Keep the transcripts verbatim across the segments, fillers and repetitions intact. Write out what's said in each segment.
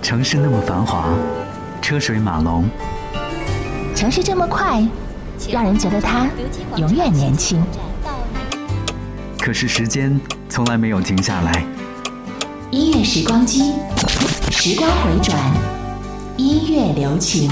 城市那么繁华，车水马龙， 城市这么快，让人觉得它永远年轻。 可是时间从来没有停下来。 音乐时光机，时光回转，音乐留情。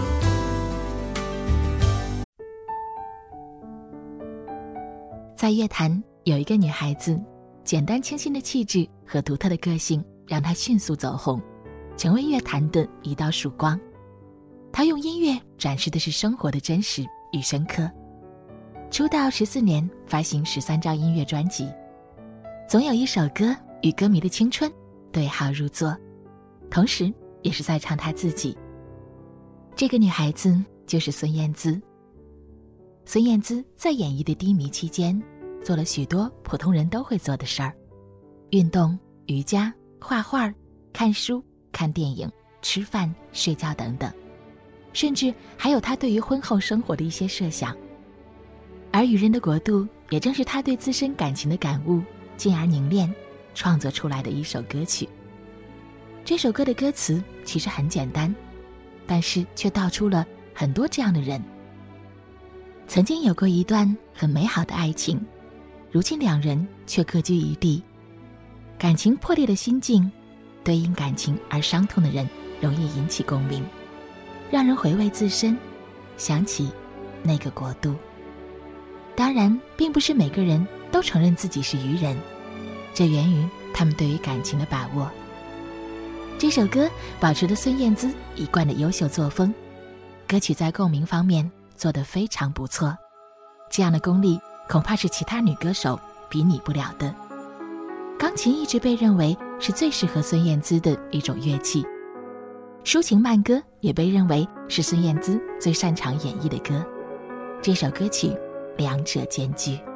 在乐坛有一个女孩子，简单清新的气质和独特的个性让她迅速走红，成为乐坛的一道曙光。她用音乐展示的是生活的真实与深刻。出道十四年，发行十三张音乐专辑，总有一首歌与歌迷的青春对号入座，同时也是在唱她自己。这个女孩子就是孙燕姿。孙燕姿在演艺的低迷期间，做了许多普通人都会做的事儿：运动、瑜伽、画画、看书、看电影、吃饭、睡觉等等，甚至还有她对于婚后生活的一些设想。而《与人的国度》也正是她对自身感情的感悟进而凝练创作出来的一首歌曲。这首歌的歌词其实很简单，但是却道出了很多这样的人。曾经有过一段很美好的爱情，如今两人却各居一地，感情破裂的心境，对因感情而伤痛的人容易引起共鸣，让人回味自身，想起那个国度。当然并不是每个人都承认自己是愚人，这源于他们对于感情的把握。这首歌保持了孙燕姿一贯的优秀作风，歌曲在共鸣方面做得非常不错，这样的功力恐怕是其他女歌手比拟不了的。钢琴一直被认为是最适合孙燕姿的一种乐器，抒情慢歌也被认为是孙燕姿最擅长演绎的歌。这首歌曲两者兼具。